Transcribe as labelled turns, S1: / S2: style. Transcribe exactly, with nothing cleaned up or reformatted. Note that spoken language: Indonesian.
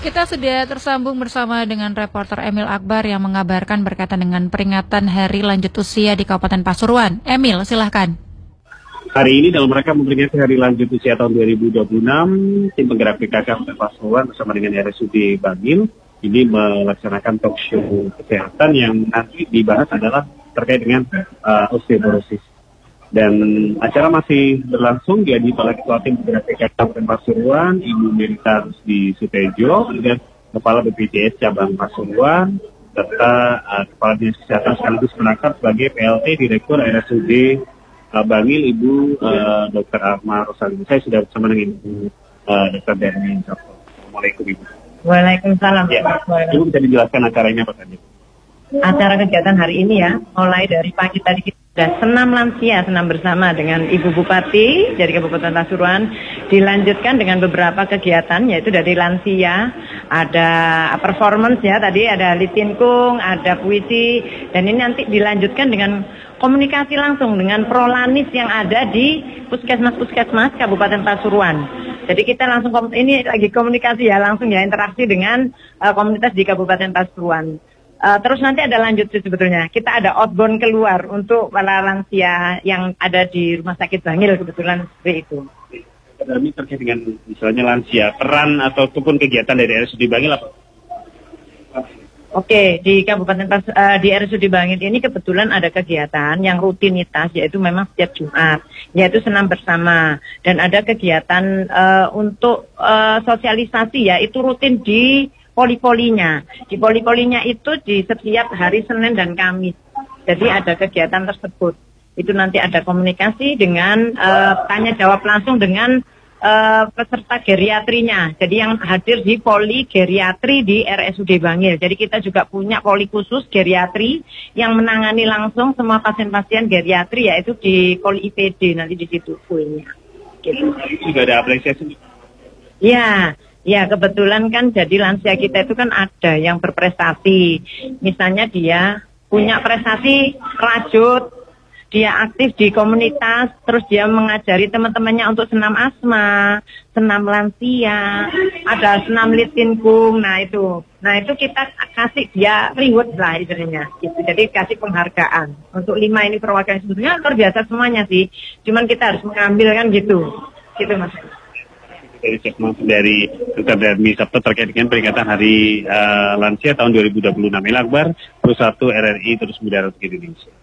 S1: Kita sudah tersambung bersama dengan reporter Emil Akbar yang mengabarkan berkaitan dengan peringatan Hari Lanjut Usia di Kabupaten Pasuruan. Emil, silahkan.
S2: Hari ini dalam rangka memperingati Hari Lanjut Usia tahun dua ribu dua puluh enam, tim penggerak P K K Kabupaten Pasuruan bersama dengan R S U D Bangil ini melaksanakan talk show kesehatan yang nanti dibahas adalah terkait dengan uh, osteoporosis. Dan acara masih berlangsung jadi oleh Ketua Tim Penggerak P K K Kabupaten Pasuruan, Ibu Melita Rusdi Sutejo, dan Kepala B P J S Cabang Pasuruan, serta uh, Kepala Dinas Kesehatan sekaligus menangkap sebagai P L T Direktur R S U D uh, Bangil, Ibu uh, Dokter Arma Rosalina. Saya sudah bersama dengan Ibu uh, Dokter Dermi. Assalamualaikum Ibu.
S3: Waalaikumsalam.
S2: Ya, Ibu bisa dijelaskan acaranya apa saja?
S3: Acara kegiatan hari ini ya, mulai dari pagi tadi kita sudah senam lansia, senam bersama dengan Ibu Bupati dari Kabupaten Pasuruan, dilanjutkan dengan beberapa kegiatan yaitu dari lansia, ada performance ya, tadi ada litinkung, ada puisi, dan ini nanti dilanjutkan dengan komunikasi langsung dengan prolanis yang ada di puskesmas-puskesmas Kabupaten Pasuruan. Jadi kita langsung, ini lagi komunikasi ya, langsung ya interaksi dengan uh, komunitas di Kabupaten Pasuruan. Uh, terus nanti ada lanjut sebetulnya. Kita ada outbound keluar untuk para lansia yang ada di Rumah Sakit Bangil kebetulan seperti itu.
S2: Kami terkait dengan misalnya lansia, peran ataupun kegiatan dari R S U D Bangil apa?
S3: Oke, di Kabupaten Pas, uh, di R S U D Bangil ini kebetulan ada kegiatan yang rutinitas yaitu memang setiap Jumat, yaitu senam bersama, dan ada kegiatan uh, untuk uh, sosialisasi ya, itu rutin di poli-polinya. Di poli-polinya itu di setiap hari Senin dan Kamis. Jadi ada kegiatan tersebut. Itu nanti ada komunikasi dengan uh, tanya jawab langsung dengan uh, peserta geriatrinya. Jadi yang hadir di poli geriatri di R S U D Bangil. Jadi kita juga punya poli khusus geriatri yang menangani langsung semua pasien-pasien geriatri, yaitu di poli I P D nanti di situ poolnya. Gitu.
S2: Juga ada apresiasi.
S3: Ya. Ya, kebetulan kan jadi lansia kita itu kan ada yang berprestasi. Misalnya dia punya prestasi rajut, dia aktif di komunitas, terus dia mengajari teman-temannya untuk senam asma, senam lansia, ada senam litinkung, nah itu. Nah itu kita kasih dia reward lah istilahnya, gitu. Jadi kasih penghargaan. Untuk lima ini perwakilan sebetulnya luar biasa semuanya sih. Cuman kita harus mengambil kan gitu. Gitu Mas.
S2: Dari segmen dari Dokter Dermi Sabto terkait dengan peringatan Hari uh, Lansia tahun dua ribu dua puluh enam. Emil Akbar, Plus satu R R I terus berdarah untuk Indonesia.